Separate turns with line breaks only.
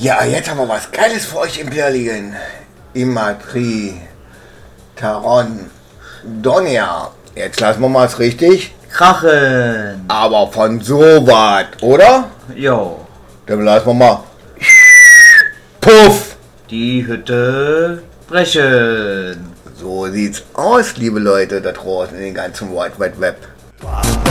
Ja, jetzt haben wir was Geiles für euch im Bierligen. Imatri, Taron, Donia. Jetzt lassen wir mal es richtig
krachen.
Aber von so was, oder?
Jo.
Dann lassen wir mal Puff.
Die Hütte brechen.
So sieht's aus, liebe Leute da draußen in den ganzen World Wide Web.